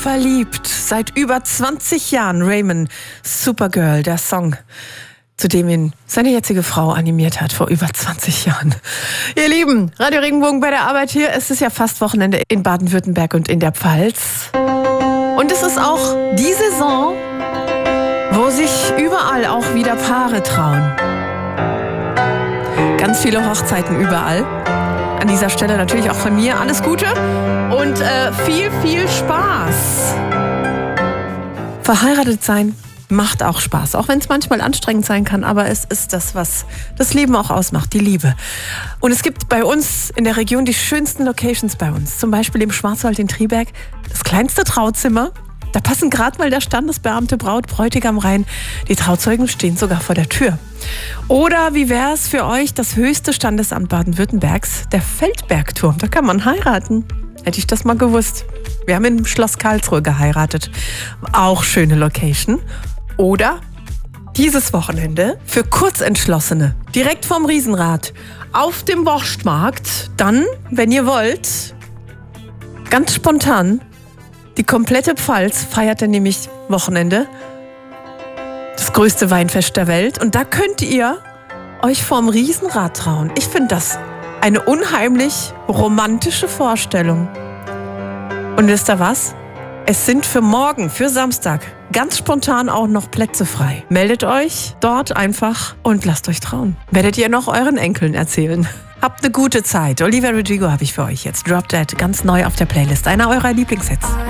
verliebt. Seit über 20 Jahren Raymond, Supergirl, der Song, zu dem ihn seine jetzige Frau animiert hat, vor über 20 Jahren. Ihr Lieben, Radio Regenbogen bei der Arbeit hier. Es ist ja fast Wochenende in Baden-Württemberg und in der Pfalz. Und es ist auch die Saison, wo sich überall auch wieder Paare trauen. Ganz viele Hochzeiten überall. An dieser Stelle natürlich auch von mir alles Gute und viel Spaß. Verheiratet sein macht auch Spaß, auch wenn es manchmal anstrengend sein kann, aber es ist das, was das Leben auch ausmacht, die Liebe. Und es gibt bei uns in der Region die schönsten Locations bei uns, zum Beispiel im Schwarzwald in Triberg, das kleinste Trauzimmer. Da passen gerade mal der Standesbeamte, Braut, Bräutigam rein. Die Trauzeugen stehen sogar vor der Tür. Oder wie wäre es für euch das höchste Standesamt Baden-Württembergs, der Feldbergturm? Da kann man heiraten. Hätte ich das mal gewusst. Wir haben im Schloss Karlsruhe geheiratet. Auch schöne Location. Oder dieses Wochenende für Kurzentschlossene. Direkt vom Riesenrad. Auf dem Wurstmarkt. Dann, wenn ihr wollt, ganz spontan, die komplette Pfalz feiert dann nämlich Wochenende. Das größte Weinfest der Welt. Und da könnt ihr euch vorm Riesenrad trauen. Ich finde das eine unheimlich romantische Vorstellung. Und wisst ihr was? Es sind für morgen, für Samstag, ganz spontan auch noch Plätze frei. Meldet euch dort einfach und lasst euch trauen. Werdet ihr noch euren Enkeln erzählen. Habt eine gute Zeit. Olivia Rodrigo habe ich für euch jetzt. Drop Dead, ganz neu auf der Playlist. Einer eurer Lieblingshits.